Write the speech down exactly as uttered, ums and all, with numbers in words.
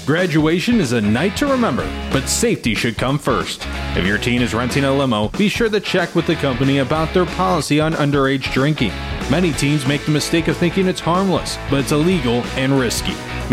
Graduation is a night to remember, but safety should come first. If your teen is renting a limo, be sure to check with the company about their policy on underage drinking. Many teens make the mistake of thinking it's harmless, but it's illegal and risky.